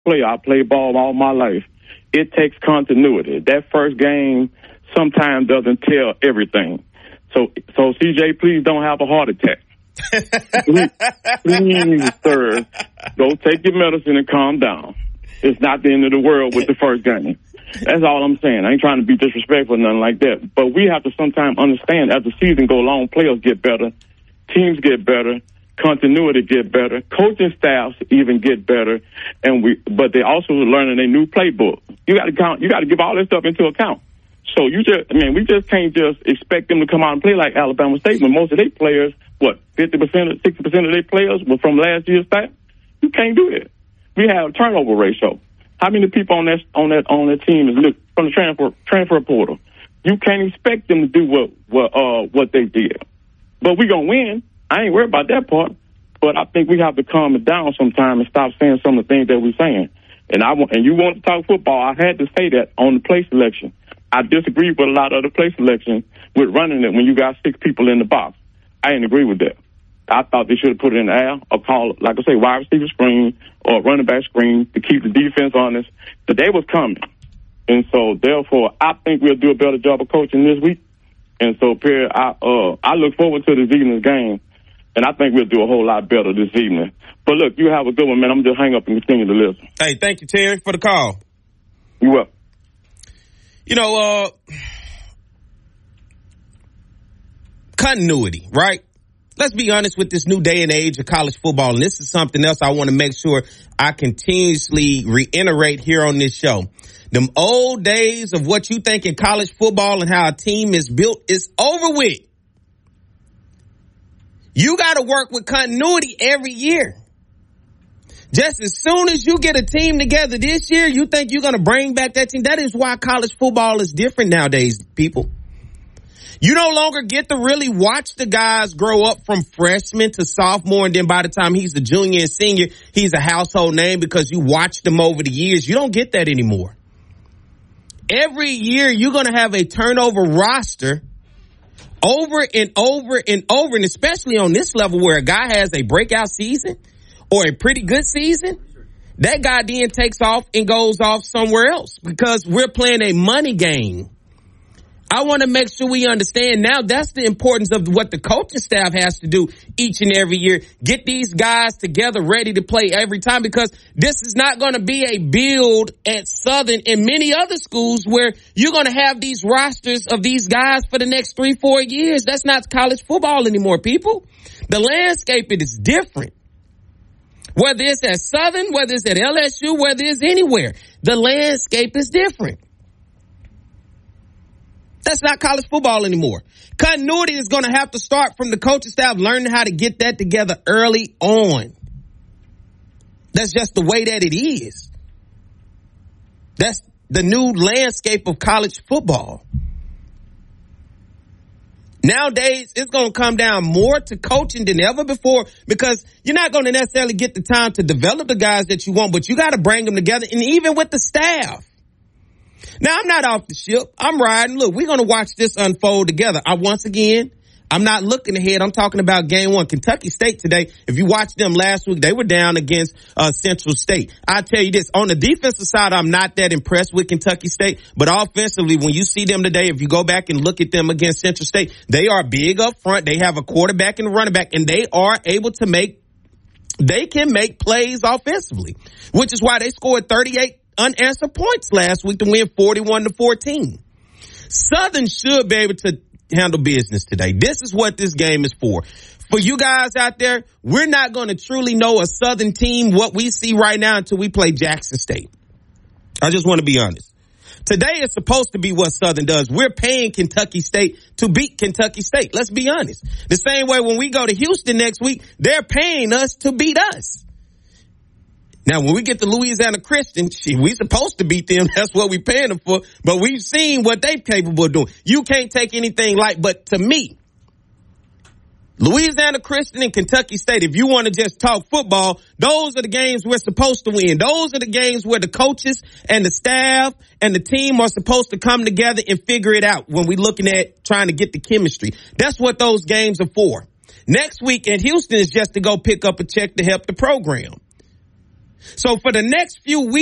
player. I played ball all my life. It takes continuity. That first game sometimes doesn't tell everything. So CJ, please don't have a heart attack. Please, sir, go take your medicine and calm down. It's not the end of the world with the first game. That's all I'm saying. I ain't trying to be disrespectful or nothing like that. But we have to sometimes understand as the season goes along, players get better, teams get better, continuity get better, coaching staffs even get better, but they also learning a new playbook. You got to give all this stuff into account. So we just can't just expect them to come out and play like Alabama State when most of their players, 50%, 60% of their players were from last year's staff. You can't do it. We have a turnover ratio. How many people on that team is from the transfer portal? You can't expect them to do what they did. But we gonna win. I ain't worried about that part. But I think we have to calm it down sometime and stop saying some of the things that we're saying. And you want to talk football? I had to say that on the play selection. I disagree with a lot of the play selection with running it when you got 6 people in the box. I didn't agree with that. I thought they should have put it in the air or call, like I say, wide receiver screen or running back screen to keep the defense honest. The day was coming. And so, therefore, I think we'll do a better job of coaching this week. And so, Perry, I look forward to this evening's game, and I think we'll do a whole lot better this evening. But, look, you have a good one, man. I'm going to just hang up and continue to listen. Hey, thank you, Terry, for the call. You're welcome. You know, continuity, right? Let's be honest with this new day and age of college football. And this is something else I want to make sure I continuously reiterate here on this show. Them old days of what you think in college football and how a team is built is over with. You got to work with continuity every year. Just as soon as you get a team together this year, you think you're going to bring back that team. That is why college football is different nowadays, people. You no longer get to really watch the guys grow up from freshman to sophomore, and then by the time he's a junior and senior, he's a household name because you watched them over the years. You don't get that anymore. Every year, you're going to have a turnover roster over and over and over, and especially on this level where a guy has a breakout season or a pretty good season, that guy then takes off and goes off somewhere else because we're playing a money game. I want to make sure we understand now that's the importance of what the coaching staff has to do each and every year. Get these guys together ready to play every time because this is not going to be a build at Southern and many other schools where you're going to have these rosters of these guys for the next 3-4 years. That's not college football anymore, people. The landscape, it is different. Whether it's at Southern, whether it's at LSU, whether it's anywhere, the landscape is different. That's not college football anymore. Continuity is going to have to start from the coaching staff learning how to get that together early on. That's just the way that it is. That's the new landscape of college football. Nowadays, it's going to come down more to coaching than ever before because you're not going to necessarily get the time to develop the guys that you want, but you got to bring them together, and even with the staff. Now, I'm not off the ship. I'm riding. Look, we're going to watch this unfold together. I'm not looking ahead. I'm talking about game one. Kentucky State today, if you watched them last week, they were down against Central State. I tell you this, on the defensive side, I'm not that impressed with Kentucky State. But offensively, when you see them today, if you go back and look at them against Central State, they are big up front. They have a quarterback and a running back, and they are able to they can make plays offensively, which is why they scored 38 unanswered points last week to win 41-14. Southern should be able to handle business today. This is what this game is for. For you guys out there, we're not going to truly know a Southern team, what we see right now, until we play Jackson State. I just want to be honest. Today is supposed to be what Southern does. We're paying Kentucky State to beat Kentucky State. Let's be honest. The same way when we go to Houston next week, they're paying us to beat us. Now, when we get to Louisiana Christian, we supposed to beat them. That's what we're paying them for. But we've seen what they're capable of doing. You can't take anything but to me, Louisiana Christian and Kentucky State, if you want to just talk football, those are the games we're supposed to win. Those are the games where the coaches and the staff and the team are supposed to come together and figure it out when we're looking at trying to get the chemistry. That's what those games are for. Next week in Houston is just to go pick up a check to help the program. So for the next few weeks,